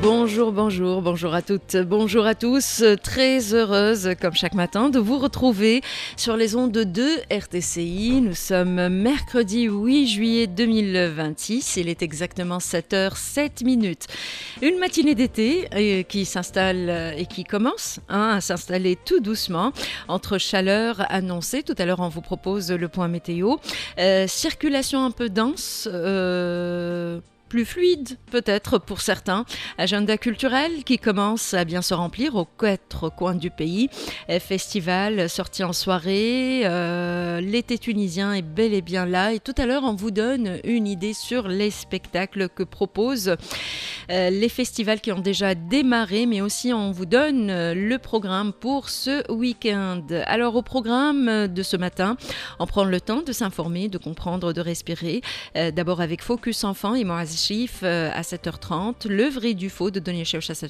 Bonjour à toutes, bonjour à tous. Très heureuse, comme chaque matin, de vous retrouver sur les ondes de RTCI. Nous sommes mercredi 8 juillet 2026. Il est exactement 7h07. Une matinée d'été qui s'installe et qui commence à s'installer tout doucement entre chaleur annoncée. Tout à l'heure, on vous propose le point météo. Circulation un peu dense. Plus fluide peut-être pour certains. Agenda culturel qui commence à bien se remplir aux 4 coins du pays. Festival, sortie en soirée. L'été tunisien est bel et bien là. Et tout à l'heure, on vous donne une idée sur les spectacles que proposent les festivals qui ont déjà démarré, mais aussi on vous donne le programme pour ce week-end. Alors au programme de ce matin, on prend le temps de s'informer, de comprendre, de respirer. D'abord avec Focus Enfant et Moaz Chif à 7h30, le vrai du faux de Denis Cheuch à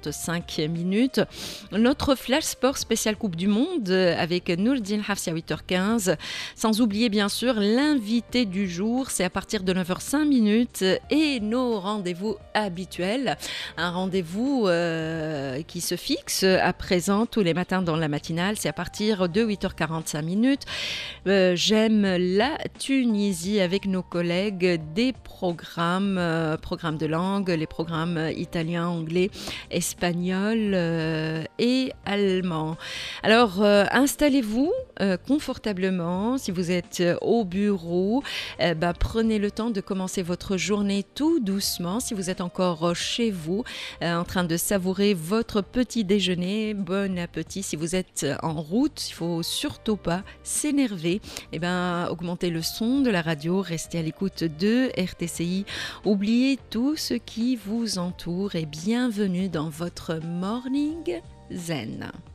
7h45. Notre flash sport spécial Coupe du Monde avec Nourdine Hafsi à 8h15. Sans oublier bien sûr l'invité du jour, c'est à partir de 9h05 et nos rendez-vous habituels. Un rendez-vous qui se fixe à présent tous les matins dans la matinale, c'est à partir de 8h45. J'aime la Tunisie avec nos collègues des programmes de langue, les programmes italien, anglais, espagnol et allemand. Alors installez-vous confortablement. Si vous êtes au bureau, prenez le temps de commencer votre journée tout doucement. Si vous êtes encore chez vous, en train de savourer votre petit déjeuner, bon appétit. Si vous êtes en route, il ne faut surtout pas s'énerver. Augmentez le son de la radio, restez à l'écoute de RTCI. Oubliez tout ce qui vous entoure et bienvenue dans votre Morning Zen.